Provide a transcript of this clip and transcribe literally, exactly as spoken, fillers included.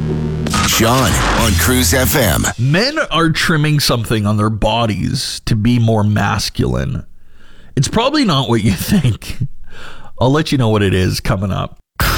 Sean on Cruise F M. Men are trimming something on their bodies to be more masculine. It's probably not what you think. I'll let you know what it is coming up.